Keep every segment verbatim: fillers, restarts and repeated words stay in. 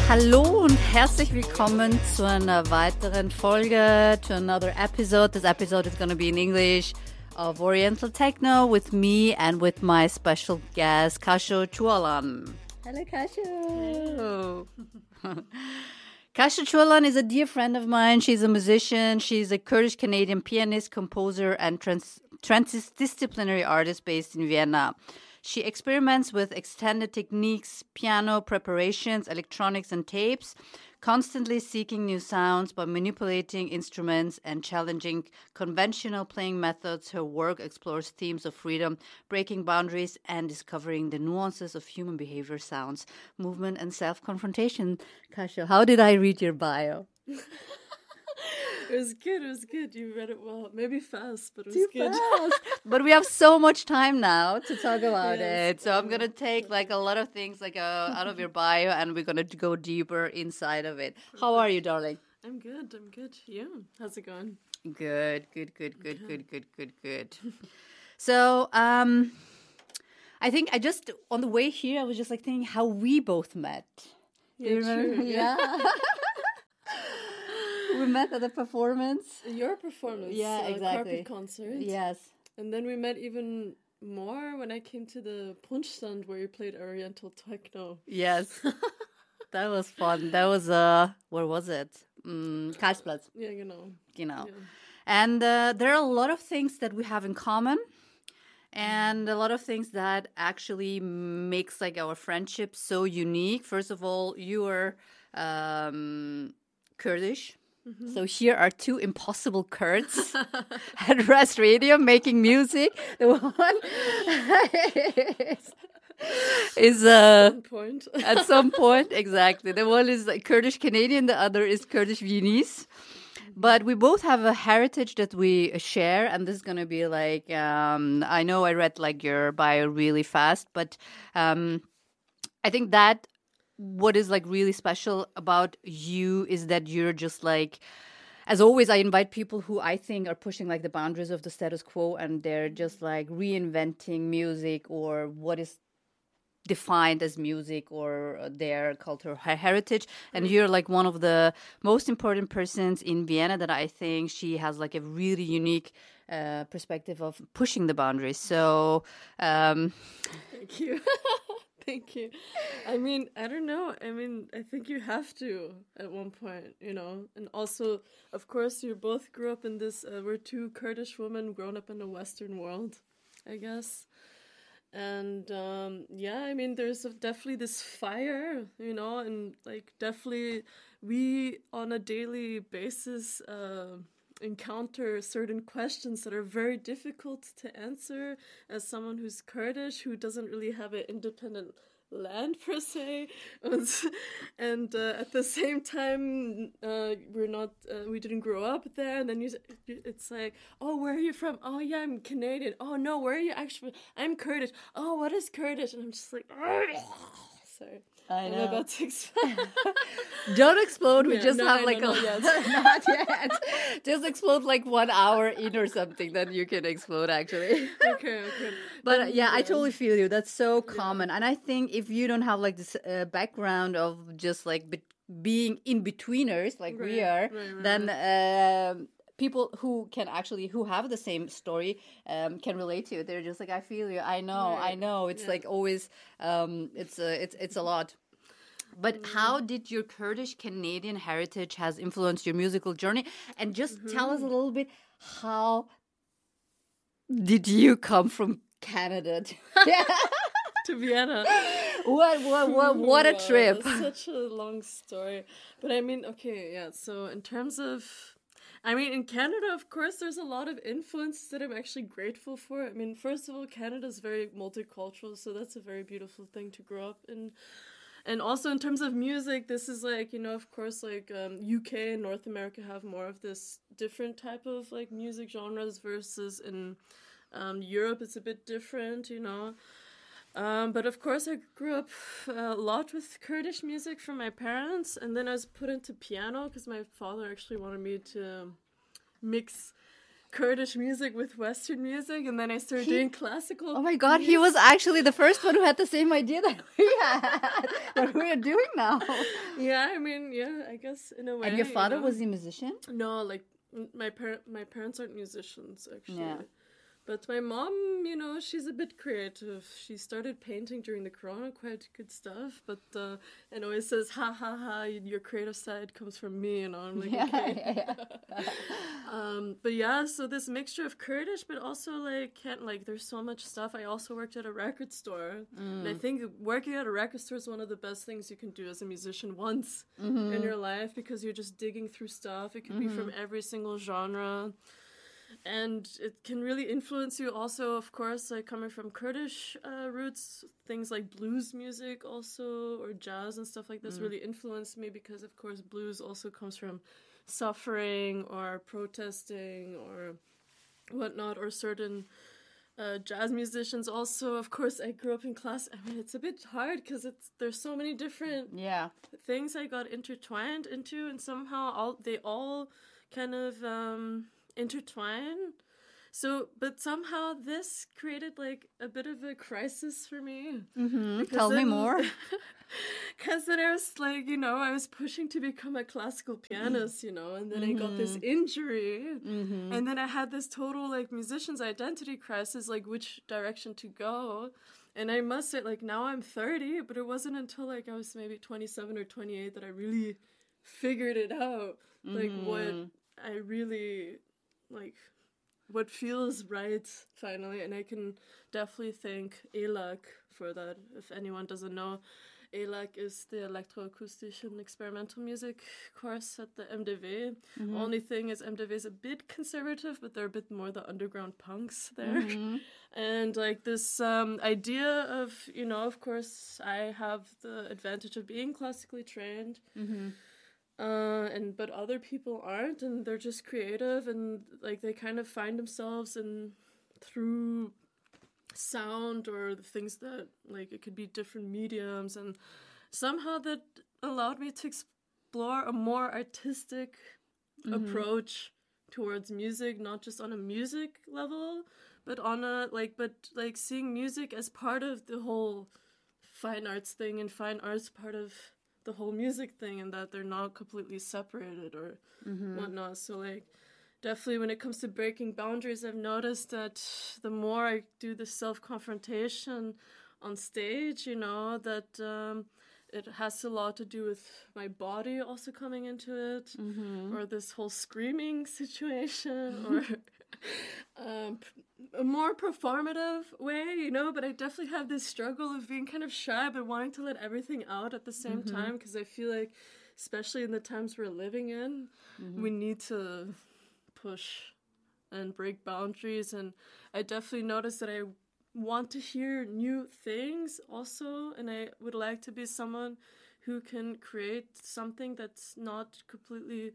Hallo und herzlich willkommen zu einer weiteren Folge, to another episode. This episode is going to be in English of Oriental Techno with me and with my special guest, Kasia Chualan. Hello, Kasia. Kasia Chualan is a dear friend of mine. She's a musician. She's a Kurdish-Canadian pianist, composer, and trans- transdisciplinary artist based in Vienna. She experiments with extended techniques, piano preparations, electronics, and tapes, constantly seeking new sounds by manipulating instruments and challenging conventional playing methods. Her work explores themes of freedom, breaking boundaries, and discovering the nuances of human behavior, sounds, movement, and self-confrontation. Kasia, how did I read your bio? It was good, it was good. You read it well. Maybe fast, but it was Too good. Fast. But we have so much time now to talk about Yes. it. So I'm going to take like a lot of things like uh, out of your bio and we're going to go deeper inside of it. How are you, darling? I'm good, I'm good. Yeah, how's it going? Good, good, good, good, good, good, good, good. So um, I think I just, on the way here, I was just like thinking how we both met. Do Yeah, you remember? true, yeah. Yeah. We met at a performance. Your performance. Yeah, uh, exactly. Carpet concert. Yes. And then we met even more when I came to the Punchstand where you played Oriental Techno. Yes. That was fun. That was, uh, where was it? Mm, Karlsplatz. Yeah, you know. You know. Yeah. And uh, there are a lot of things that we have in common. And a lot of things that actually makes like our friendship so unique. First of all, you are um, Kurdish. Mm-hmm. So here are two impossible Kurds at Rest Radio making music. The one is, is uh, At some point. at some point, exactly. The one is like Kurdish Canadian, the other is Kurdish Viennese. But we both have a heritage that we share, and this is going to be like, um, I know I read like your bio really fast, but um, I think that what is like really special about you is that you're just like, as always, I invite people who I think are pushing like the boundaries of the status quo, and they're just like reinventing music or what is defined as music or their cultural heritage. And you're like one of the most important persons in Vienna that I think she has like a really unique uh, perspective of pushing the boundaries. So um, Thank you. Thank you. I mean, I don't know. I mean, I think you have to at one point, you know. And also, of course, you both grew up in this, uh, we're two Kurdish women grown up in the Western world, I guess. And um, yeah, I mean, there's a, definitely this fire, you know, and like definitely we on a daily basis uh, encounter certain questions that are very difficult to answer as someone who's Kurdish, who doesn't really have an independent land per se, and uh, at the same time uh, we're not uh, we didn't grow up there, and then you it's like, oh, where are you from? Oh yeah, I'm Canadian. Oh no, where are you actually from? I'm Kurdish. Oh, what is Kurdish? And I'm just like, sorry, I know. I'm about to explode. Don't explode. We Yeah, just no, have I like know, a not yet. not yet. Just explode like one hour in or something. Then you can explode actually. Okay, okay. But uh, Um, yeah, I totally feel you. That's so common. And I think if you don't have like this uh, background of just like be- being in betweeners like we Right, are, right, right, then um people who can actually who have the same story um, can relate to it. They're just like, I feel you. I know. I Right, know. It's yeah. like always. Um, it's a, it's it's a lot. But how did your Kurdish Canadian heritage has influenced your musical journey? And just tell us a little bit, how did you come from Canada to To Vienna. what what what what a Wow, trip. that's such a long story. But I mean, okay, yeah. So in terms of, I mean, in Canada, of course, there's a lot of influence that I'm actually grateful for. I mean, first of all, Canada is very multicultural, so that's a very beautiful thing to grow up in. And also in terms of music, this is like, you know, of course, like um, U K and North America have more of this different type of like music genres versus in um, Europe it's a bit different, you know. Um, but of course, I grew up a lot with Kurdish music from my parents, and then I was put into piano because my father actually wanted me to mix Kurdish music with Western music, and then I started He- doing classical. Oh my god, he was actually the first one who had the same idea that we had when we you're doing now. Yeah, I mean, yeah, I guess in a way. And your father you know? was a musician? No, like my par- my parents aren't musicians actually. Yeah. But my mom, you know, she's a bit creative. She started painting during the corona, quite good stuff. But uh, and always says, "Ha ha ha! Your creative side comes from me," you know. I'm like, Yeah, okay. yeah, yeah. um, but yeah, so this mixture of Kurdish, but also like can't like. There's so much stuff. I also worked at a record store, Mm. and I think working at a record store is one of the best things you can do as a musician once Mm-hmm. in your life, because you're just digging through stuff. It could Mm-hmm. be from every single genre. And it can really influence you also, of course, like coming from Kurdish uh, roots, things like blues music also, or jazz and stuff like this Mm. really influenced me, because, of course, blues also comes from suffering or protesting or whatnot, or certain uh, jazz musicians also. Of course, I grew up in class. I mean, it's a bit hard because it's there's so many different Yeah. things I got intertwined into, and somehow all they all kind of um, intertwine. So, but somehow this created like a bit of a crisis for me. Mm-hmm. Because Tell me then- more. Because then I was like, you know, I was pushing to become a classical pianist, you know, and then I got this injury. Mm-hmm. And then I had this total like musician's identity crisis, like which direction to go. And I must say, like, now I'm thirty, but it wasn't until like I was maybe twenty-seven or twenty-eight that I really figured it out. Like what I really like, what feels right finally. And I can definitely thank E L A C for that. If anyone doesn't know, E L A C is the electroacoustic and experimental music course at the M D V. Only thing is M D V is a bit conservative, but they're a bit more the underground punks there. Mm-hmm. And like this um, idea of, you know, of course, I have the advantage of being classically trained. Mm-hmm. Uh, and but other people aren't, and they're just creative, and like they kind of find themselves in through sound or the things that like it could be different mediums, and somehow that allowed me to explore a more artistic approach towards music, not just on a music level, but on a like but like seeing music as part of the whole fine arts thing, and fine arts part of the whole music thing, and that they're not completely separated or whatnot. So like definitely when it comes to breaking boundaries, I've noticed that the more I do the self-confrontation on stage, you know, that um, it has a lot to do with my body also coming into it, or this whole screaming situation, or um, a more performative way, you know, but I definitely have this struggle of being kind of shy but wanting to let everything out at the same time, because I feel like, especially in the times we're living in, we need to push and break boundaries. And I definitely noticed that I want to hear new things also, and I would like to be someone who can create something that's not completely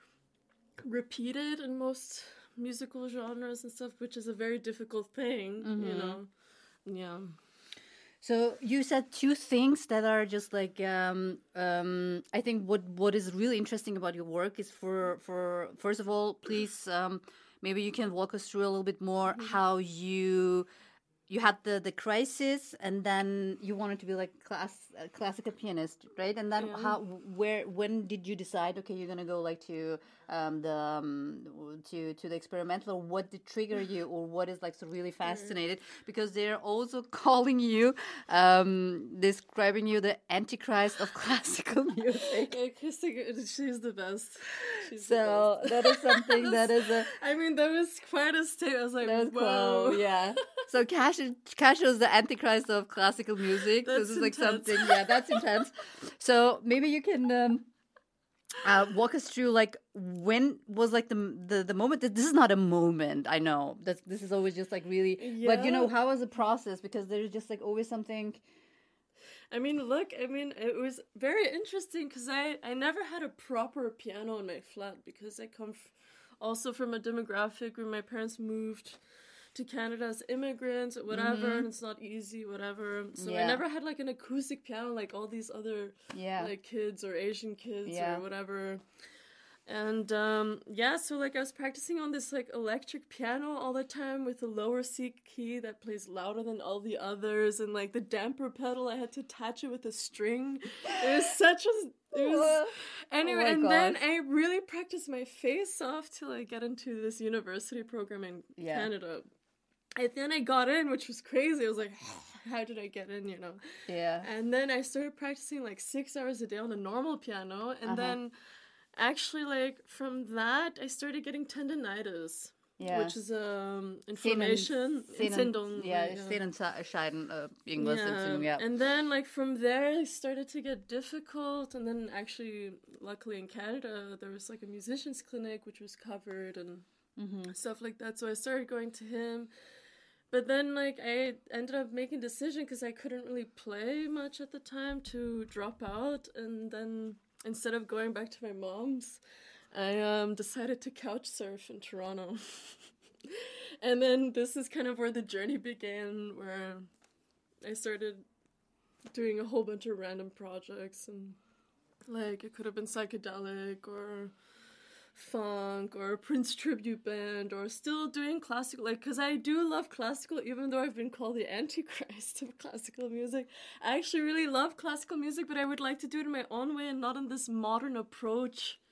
repeated in most musical genres and stuff, which is a very difficult thing, you know. Yeah. So you said two things that are just like um, um, I think what what is really interesting about your work is for for first of all, please um, maybe you can walk us through a little bit more how you you had the the crisis, and then you wanted to be like class a classical pianist, right? And then Yeah. how where when did you decide, okay, you're gonna go like to um, the um, to to the experimental, or what did trigger you, or what is like so really fascinated? Because they're also calling you um, describing you the antichrist of classical music. Yeah, Christy, she's the best. She's So the best. that is something that is a I mean, that was quite a statement. I was like, that was whoa. cool, yeah. So Cash, Cash is the antichrist of classical music. That's this is like intense. something, yeah, that's intense. So maybe you can um, uh, walk us through, like, when was like the the, the moment that this is not a moment. I know that this is always just like really, but you know, Yeah. how was the process? Because there's just like always something. I mean, look, I mean, it was very interesting because I, I never had a proper piano in my flat, because I come f- also from a demographic where my parents moved to Canada as immigrants or whatever, and it's not easy, whatever. So Yeah. I never had like an acoustic piano like all these other Yeah. like kids or Asian kids Yeah. or whatever. And um, yeah, so like I was practicing on this like electric piano all the time with a lower C key that plays louder than all the others, and like the damper pedal I had to attach it with a string. It was such a it was anyway, oh and gosh. then I really practiced my face off till I get into this university program in yeah. Canada. And then I got in, which was crazy. I was like, how did I get in, you know? Yeah. And then I started practicing like six hours a day on a normal piano, and uh-huh. then actually, like, from that, I started getting tendinitis, yeah. which is um, inflammation. Entzündung, ja, Sehnenscheiden, uh, irgendwas, yeah. Entzündung, yeah. And then, like, from there, it started to get difficult. And then, actually, luckily in Canada, there was, like, a musician's clinic, which was covered and mm-hmm. stuff like that. So I started going to him. But then, like, I ended up making a decision because I couldn't really play much at the time to drop out. And then... instead of going back to my mom's, I um, decided to couch surf in Toronto. And then this is kind of where the journey began, where I started doing a whole bunch of random projects. And, like, it could have been psychedelic or funk or a Prince tribute band, or still doing classical, like, because I do love classical, even though I've been called the antichrist of classical music. I actually really love classical music, but I would like to do it in my own way and not in this modern approach